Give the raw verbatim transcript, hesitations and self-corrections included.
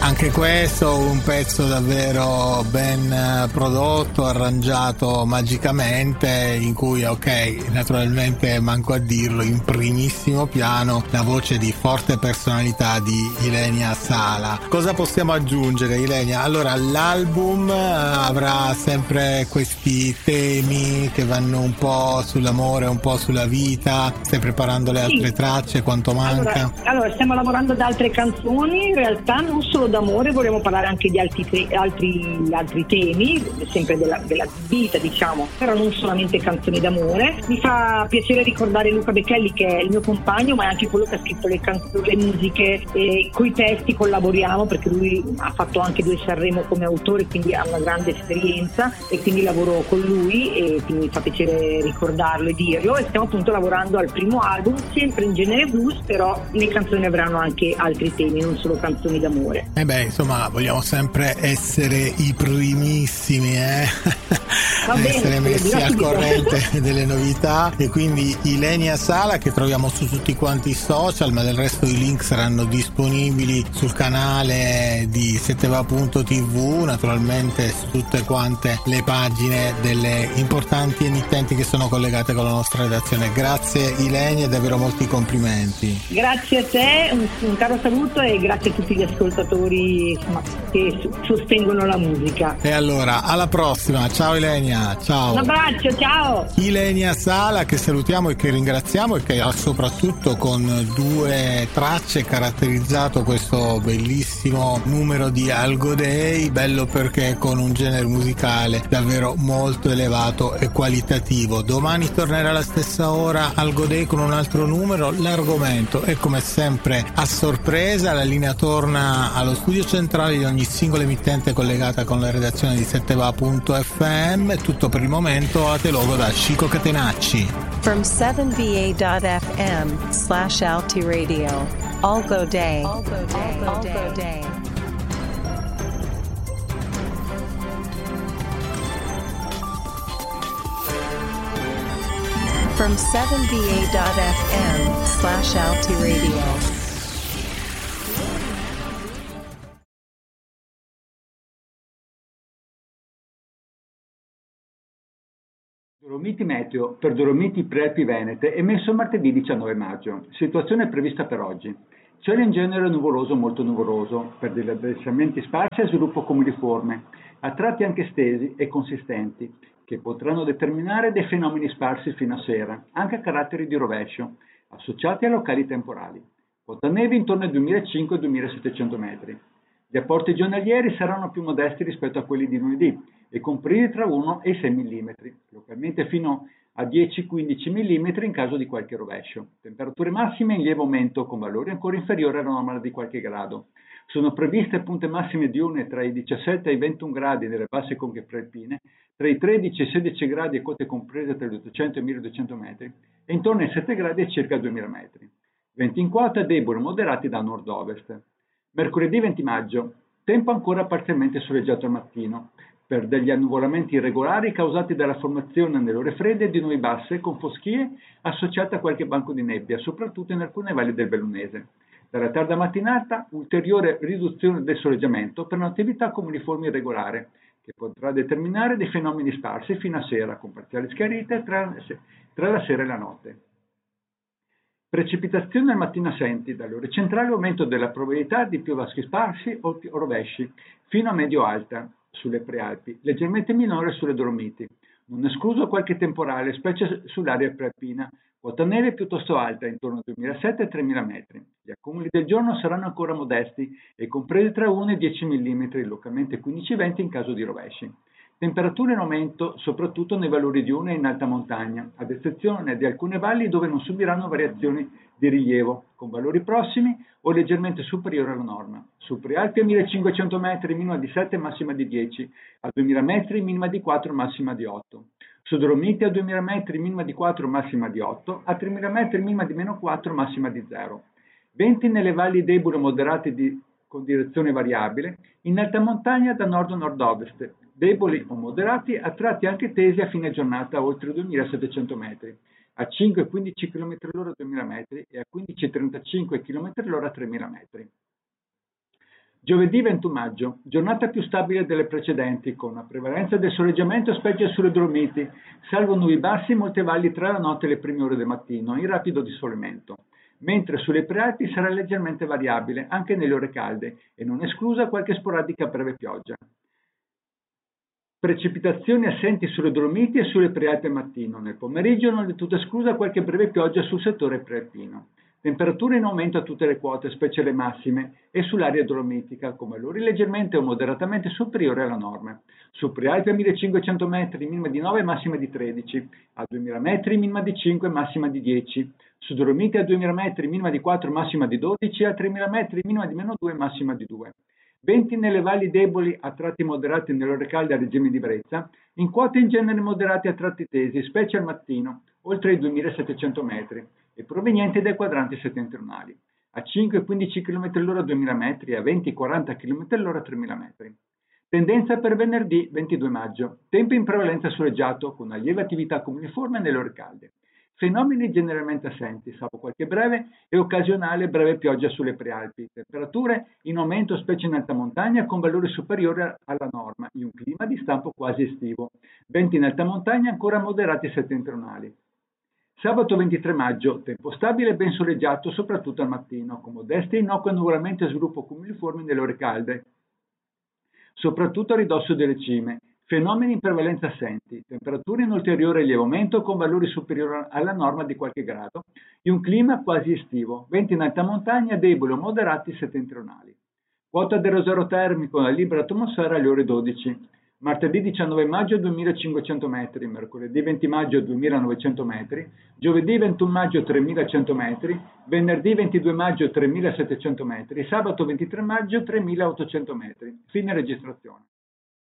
Anche questo un pezzo davvero ben prodotto, arrangiato magicamente, in cui, ok, naturalmente manco a dirlo, in primissimo piano la voce di forte personalità di Ilenia Sala. Cosa possiamo aggiungere, Ilenia? Allora, l'album avrà sempre questi temi che vanno un po' sull'amore, un po' sulla vita. Stai preparando le altre Sì. tracce? Quanto manca? Allora, allora, stiamo lavorando ad altre canzoni, in realtà non solo d'amore, vorremmo parlare anche di altri, te- altri, altri temi, sempre della, della vita, diciamo, però non solamente canzoni d'amore. Mi fa piacere ricordare Luca Becchelli, che è il mio compagno, ma è anche quello che ha scritto le canzoni, le musiche, e coi testi collaboriamo, perché lui ha fatto anche due Sanremo come autore, quindi ha una grande esperienza, e quindi lavoro con lui, e quindi mi fa piacere ricordarlo e dirlo. E stiamo appunto lavorando al primo album, sempre in genere blues, però le canzoni avranno anche altri temi, non solo canzoni d'amore. E beh, insomma, vogliamo sempre essere i primissimi, eh? Va bene, essere messi dirò al subito. corrente delle novità. E quindi Ilenia Sala, che troviamo su tutti quanti i social, ma del resto i link saranno disponibili sul canale di setteva punto tivù, naturalmente su tutte quante le pagine delle importanti emittenti che sono collegate con la nostra redazione. Grazie Ilenia, davvero molti complimenti. Grazie a te, un, un caro saluto, e grazie a tutti gli ascoltatori, insomma, che s- sostengono la musica. E allora, alla prossima, ciao Ilenia, ciao. Un abbraccio, ciao! Ilenia Sala, che salutiamo e che ringraziamo, e che ha soprattutto con due tracce caratterizzato questo bellissimo numero di Algo Day, bello perché con un genere musicale davvero molto elevato e qualitativo. Domani tornerà alla stessa ora Algo Day con un altro numero. L'argomento è come sempre a sorpresa, la linea torna allo studio centrale di ogni singola emittente collegata con la redazione di setteva punto effe emme. Tutto per il momento, a te logo da Chico Catenacci. From seven v a dot f m slash Alti Radio. Algo Day. Algo Day. Algo Day. From seven v a dot f m slash Alti Radio. Dolomiti Meteo per Dolomiti Prealpi Venete, emesso martedì diciannove maggio. Situazione prevista per oggi. Cielo in genere nuvoloso o molto nuvoloso, per degli adversamenti sparsi a sviluppo comuniforme, a tratti anche stesi e consistenti, che potranno determinare dei fenomeni sparsi fino a sera, anche a caratteri di rovescio, associati a locali temporali. Quota neve intorno ai duemilacinquecento duemilasettecento metri. Gli apporti giornalieri saranno più modesti rispetto a quelli di lunedì e compresi tra uno e i sei millimetri, localmente fino a dieci quindici millimetri in caso di qualche rovescio. Temperature massime in lieve aumento con valori ancora inferiori alla normale di qualche grado. Sono previste punte massime diurne tra i diciassette e i ventuno gradi nelle basse conche prealpine, tra i tredici e i sedici gradi e cote comprese tra gli ottocento e i milleduecento metri e intorno ai sette gradi e circa duemila metri. Venti in quota deboli moderati da nord-ovest. Mercoledì venti maggio, tempo ancora parzialmente soleggiato al mattino, per degli annuvolamenti irregolari causati dalla formazione nelle ore fredde di nubi basse con foschie associate a qualche banco di nebbia, soprattutto in alcune valli del Bellunese. Dalla tarda mattinata, ulteriore riduzione del soleggiamento per un'attività comuniforme irregolare, che potrà determinare dei fenomeni sparsi fino a sera, con parziali schiarite tra, tra la sera e la notte. Precipitazioni al mattino assenti, dalle ore centrali aumento della probabilità di piovaschi sparsi o rovesci, fino a medio-alta sulle prealpi, leggermente minore sulle Dolomiti. Non escluso qualche temporale, specie sull'area prealpina. Quota neve piuttosto alta, intorno ai duemilasette e tremila metri. Gli accumuli del giorno saranno ancora modesti e compresi tra uno e dieci millimetri, localmente quindici venti in caso di rovesci. Temperature in aumento soprattutto nei valori diurni e in alta montagna, ad eccezione di alcune valli dove non subiranno variazioni di rilievo, con valori prossimi o leggermente superiori alla norma. Su prealpi a millecinquecento metri, minima di sette, massima di dieci, a duemila metri, minima di quattro, massima di otto. Su Dolomiti a duemila metri, minima di quattro, massima di otto, a tremila metri, minima di meno quattro, massima di zero. Venti nelle valli deboli o moderati di, con direzione variabile, in alta montagna da nord a nord-ovest, deboli o moderati, a tratti anche tesi a fine giornata oltre duemilasettecento metri, a cinque e quindici chilometri all'ora a duemila metri e a quindici e trentacinque chilometri all'ora a tremila metri. Giovedì ventuno maggio, giornata più stabile delle precedenti, con una prevalenza del soleggiamento specie sulle Dolomiti, salvo nubi bassi in molte valli tra la notte e le prime ore del mattino, in rapido dissolimento, mentre sulle prealpi sarà leggermente variabile anche nelle ore calde e non esclusa qualche sporadica breve pioggia. Precipitazioni assenti sulle Dolomiti e sulle prealpi al mattino, nel pomeriggio non è del tutto esclusa qualche breve pioggia sul settore prealpino. Temperature in aumento a tutte le quote, specie le massime, e sull'area dolomitica, con valori leggermente o moderatamente superiori alla norma. Su prealpi a millecinquecento metri, minima di nove, massima di tredici. A duemila metri, minima di cinque, massima di dieci. Su Dolomiti a duemila metri, minima di quattro, massima di dodici. A tremila metri, minima di meno due, massima di due. Venti nelle valli deboli a tratti moderati nelle ore calde a regime di brezza, in quote in genere moderati a tratti tesi, specie al mattino, oltre i duemilasettecento metri, e provenienti dai quadranti settentrionali, a cinque quindici chilometri all'ora a duemila metri e a venti quaranta chilometri all'ora a tremila metri. Tendenza per venerdì ventidue maggio, tempo in prevalenza soleggiato, con una lieve attività cumuliforme nelle ore calde. Fenomeni generalmente assenti, salvo qualche breve e occasionale breve pioggia sulle prealpi. Temperature in aumento specie in alta montagna con valori superiori alla norma, in un clima di stampo quasi estivo. Venti in alta montagna ancora moderati settentrionali. Sabato ventitré maggio, tempo stabile e ben soleggiato soprattutto al mattino, con modesti e innocui annuvolamenti a sviluppo cumuliformi nelle ore calde, soprattutto a ridosso delle cime. Fenomeni in prevalenza assenti, temperature in ulteriore lieve aumento con valori superiori alla norma di qualche grado, in un clima quasi estivo, venti in alta montagna deboli o moderati settentrionali. Quota dell'aerosol termico nella libera atmosfera alle ore dodici. Martedì diciannove maggio duemilacinquecento metri, mercoledì venti maggio duemilanovecento metri, giovedì ventuno maggio tremilacento metri, venerdì ventidue maggio tremilasettecento metri, sabato ventitré maggio tremilaottocento metri. Fine registrazione.